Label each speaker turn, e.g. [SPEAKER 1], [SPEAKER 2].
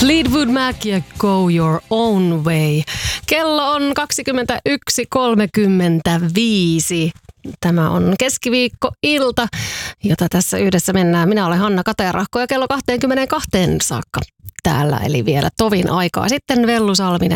[SPEAKER 1] Fleetwood Mac ja Go Your Own Way. Kello on 21.35. Tämä on keskiviikkoilta, jota tässä yhdessä mennään. Minä olen Hanna Katerahko ja kello 22 saakka täällä, eli vielä tovin aikaa. Sitten Vellu Salminen